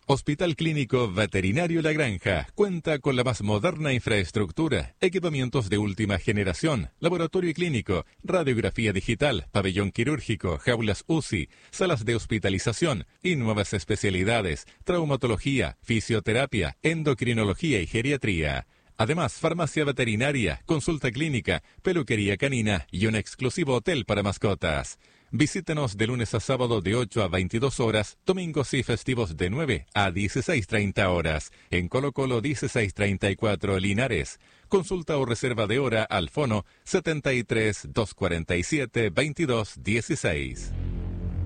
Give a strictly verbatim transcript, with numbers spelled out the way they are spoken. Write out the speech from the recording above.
Hospital Clínico Veterinario La Granja cuenta con la más moderna infraestructura, equipamientos de última generación, laboratorio clínico, radiografía digital, pabellón quirúrgico, jaulas U C I, salas de hospitalización y nuevas especialidades, traumatología, fisioterapia, endocrinología y geriatría. Además, farmacia veterinaria, consulta clínica, peluquería canina y un exclusivo hotel para mascotas. Visítenos de lunes a sábado de ocho a veintidós horas, domingos y festivos de nueve a dieciséis treinta horas. En Colo Colo dieciséis treinta y cuatro Linares. Consulta o reserva de hora al fono setenta y tres, doscientos cuarenta y siete, veintidós dieciséis.